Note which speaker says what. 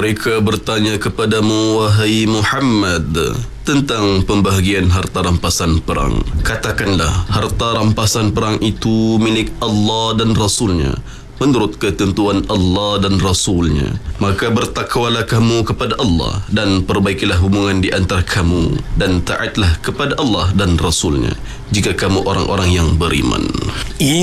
Speaker 1: Mereka bertanya kepadamu, wahai Muhammad, tentang pembahagian harta rampasan perang. Katakanlah, harta rampasan perang itu milik Allah dan Rasulnya, menurut ketentuan Allah dan Rasulnya. Maka bertakwalah kamu kepada Allah dan perbaikilah hubungan di antara kamu, dan taatlah kepada Allah dan Rasulnya jika kamu orang-orang yang beriman.